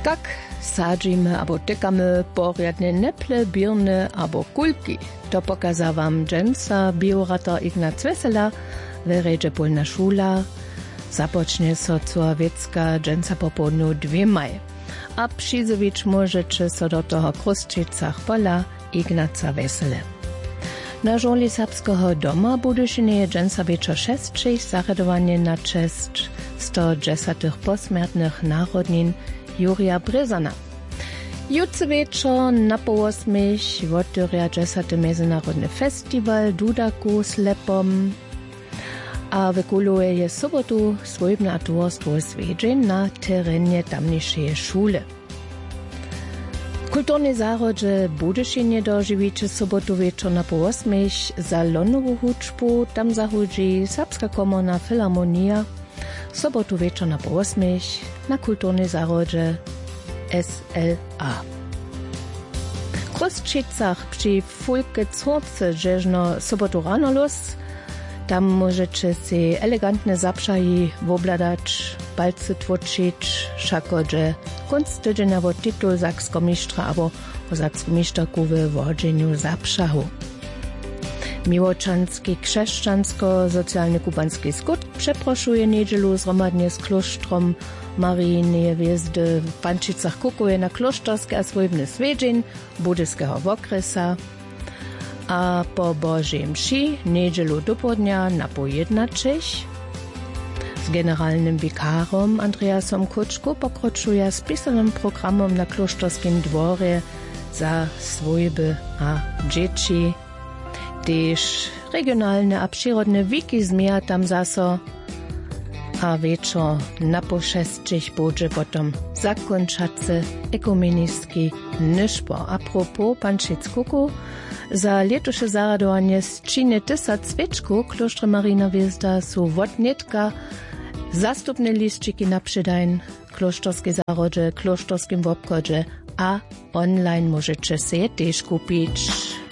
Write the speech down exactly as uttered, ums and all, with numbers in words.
Jak sadzimy albo tykamy porядne neple, birny albo kulki, to pokazał wam dżęca biorator Ignaz Wessela, wyredzie polna szula, zapocznie so Coławiecka dżęca po południu dwie maj. A przyzowić możecie so do toho Kruszczycach pola Ignaca Wessele. Na żoli serbskiego doma bude się nie dżęca wieczor szestrzej zaradowanie na cześć sto dziesiętych posmiertnych narodnin Jurija Brezana. Jutro wieczor na po ósmej otworia dziesiąty Międzynarodny Festiwal Dudaku z Lepom, a wykuluje je sobotu swojbne autorstwo zwiedzień na terenie tamniejszej szule. Kulturne zarodże bude się nie dożywić sobotu wieczor na po ósmej za Lonową huczbu, tam zachodzi Serbska Komorna Filharmonia, sobotu wieczor na po ósmej na kulturne zarodże S L A. W Kruszczycach przy Fulke Córce dzieżno sobotu rano los. Tam możecie si elegantne zapszaji wobladać, palce tłoczyć, szakodże kunst tydzienia wo tytuł zaksko mistrza albo o zaksko mistrzaku w wodzeniu zapszahu. Miłoczanski krzeszczansko-socjalny kubański skut przeproszuje niedzielu zgromadnie z klosztrom Maryjnej Gwiazdy w Pančicach kukuje na klosztorskie a swojbne zwiedzień budyskiego okresa, a po Bożej mszy niedzielu do południa na pojednaczyś z generalnym wikarom Andreasom Kuczku pokroczuje spisanym programom na klosztorskim dworze za swojby a dzieci. Też regionalne a przyrodne wiki zmija tam zaso, a wieczor na po szestrzej będzie potom zakończacy ekumenistki nyszpo. A propos Pančic kuku, za letusze zaradowanie z Číny tysac svečku kloštra Maryjna Gwiazda su wotnetka zastupne liszczyki na przydajn klosztorskie zarodże, klosztorskim wobchodże, a online możecie się też kupić.